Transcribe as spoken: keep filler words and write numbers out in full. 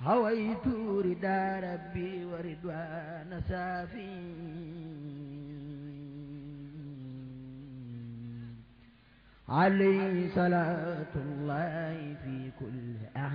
هويت رضا ربي ورضوان سافي عليه صلاة الله في كل أحد